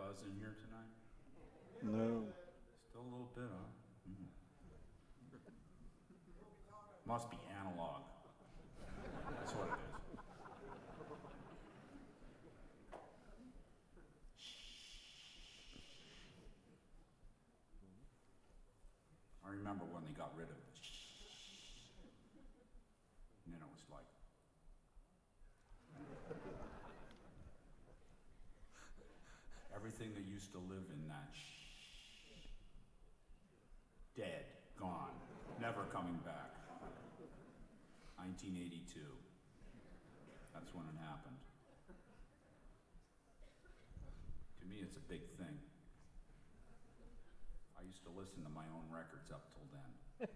buzz in here tonight? No. Still a little bit, huh? Must be analog. That's what it is. I remember when they got rid of the and then it was like, everything that used to live in that dead, gone, never coming back. 1982. That's when it happened. To me, it's a big thing. I used to listen to my own records up till then.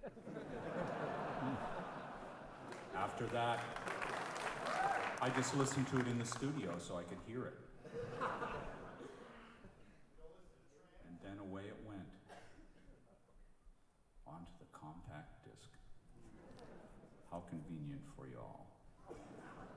After that, I just listened to it in the studio so I could hear it. And then away it went. Onto the compact disc. How convenient for you all.